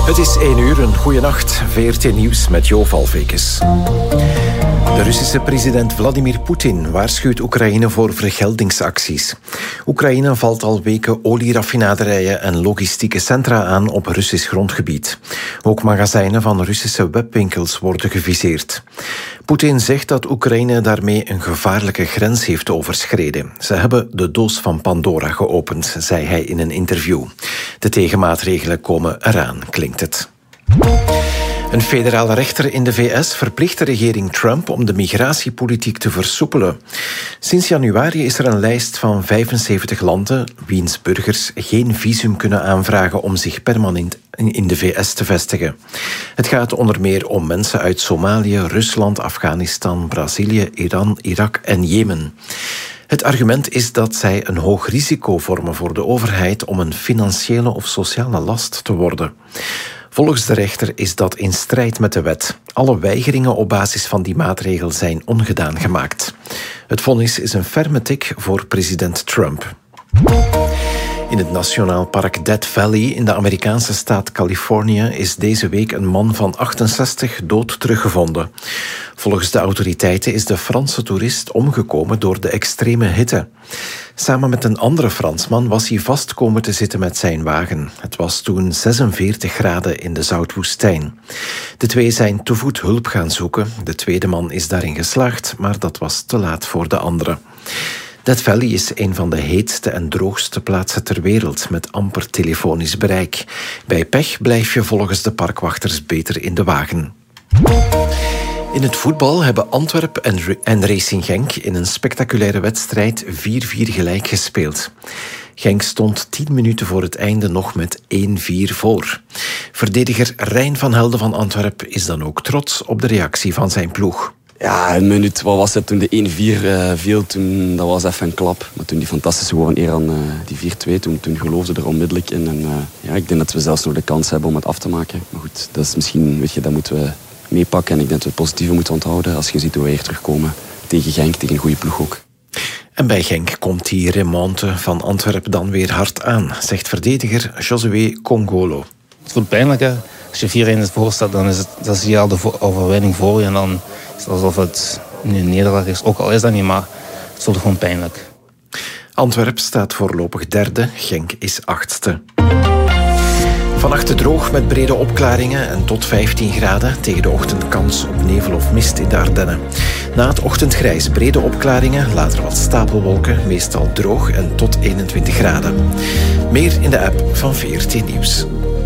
Het is 1 uur, een goeie nacht. VRT Nieuws met Jo Valvekes. De Russische president Vladimir Poetin waarschuwt Oekraïne voor vergeldingsacties. Oekraïne valt al weken olieraffinaderijen en logistieke centra aan op Russisch grondgebied. Ook magazijnen van Russische webwinkels worden geviseerd. Poetin zegt dat Oekraïne daarmee een gevaarlijke grens heeft overschreden. Ze hebben de doos van Pandora geopend, zei hij in een interview. De tegenmaatregelen komen eraan, klinkt het. Een federale rechter in de VS verplicht de regering Trump om de migratiepolitiek te versoepelen. Sinds januari is er een lijst van 75 landen wiens burgers geen visum kunnen aanvragen om zich permanent in de VS te vestigen. Het gaat onder meer om mensen uit Somalië, Rusland, Afghanistan, Brazilië, Iran, Irak en Jemen. Het argument is dat zij een hoog risico vormen voor de overheid om een financiële of sociale last te worden. Volgens de rechter is dat in strijd met de wet. Alle weigeringen op basis van die maatregel zijn ongedaan gemaakt. Het vonnis is een ferme tik voor president Trump. In het Nationaal Park Death Valley in de Amerikaanse staat Californië is deze week een man van 68 dood teruggevonden. Volgens de autoriteiten is de Franse toerist omgekomen door de extreme hitte. Samen met een andere Fransman was hij vast komen te zitten met zijn wagen. Het was toen 46 graden in de zoutwoestijn. De twee zijn te voet hulp gaan zoeken. De tweede man is daarin geslaagd, maar dat was te laat voor de andere. Death Valley is een van de heetste en droogste plaatsen ter wereld, met amper telefonisch bereik. Bij pech blijf je volgens de parkwachters beter in de wagen. In het voetbal hebben Antwerp en Racing Genk in een spectaculaire wedstrijd 4-4 gelijk gespeeld. Genk stond 10 minuten voor het einde nog met 1-4 voor. Verdediger Rijn van Helden van Antwerp is dan ook trots op de reactie van zijn ploeg. Ja, een minuut, wat was het toen de 1-4 viel, dat was even een klap. Maar toen die fantastische gewoon eer aan die 4-2, toen geloofde er onmiddellijk in. En ik denk dat we zelfs nog de kans hebben om het af te maken. Maar goed, dat is misschien, dat moeten we meepakken. En ik denk dat we het positieve moeten onthouden als je ziet hoe we hier terugkomen tegen Genk, tegen een goede ploeg ook. En bij Genk komt die remonte van Antwerpen dan weer hard aan, zegt verdediger Josué Kongolo. Het voelt pijnlijk, hè. Als je 4-1 voor staat, dan zie je al de overwinning voor je. En dan is het alsof het een nederlaag is. Ook al is dat niet, maar het voelt gewoon pijnlijk. Antwerp staat voorlopig derde, Genk is 8e. Vannacht droog met brede opklaringen en tot 15 graden. Tegen de ochtend kans op nevel of mist in de Ardennen. Na het ochtendgrijs brede opklaringen, later wat stapelwolken, meestal droog en tot 21 graden. Meer in de app van VRT Nieuws.